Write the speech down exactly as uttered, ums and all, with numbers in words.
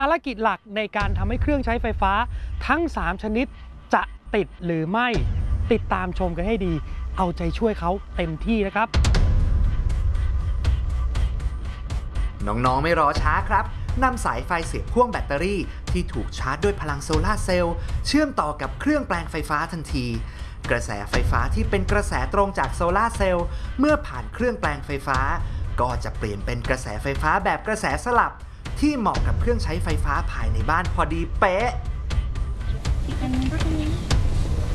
ภารกิจหลักในการทำให้เครื่องใช้ไฟฟ้าทั้ง สาม ชนิดจะติดหรือไม่ติดตามชมกันให้ดีเอาใจช่วยเขาเต็มที่นะครับน้องๆไม่รอช้าครับนำสายไฟเสียบพ่วงแบตเตอรี่ที่ถูกชาร์จด้วยพลังโซลาร์เซลล์เชื่อมต่อกับเครื่องแปลงไฟฟ้าทันทีกระแสไฟฟ้าที่เป็นกระแสตรงจากโซลาร์เซลล์เมื่อผ่านเครื่องแปลงไฟฟ้าก็จะเปลี่ยนเป็นกระแสไฟฟ้าแบบกระแสสลับที่เหมาะกับเครื่องใช้ไฟฟ้าภายในบ้านพอดีเป๊ะอีกอันนึงก็ตรงนี้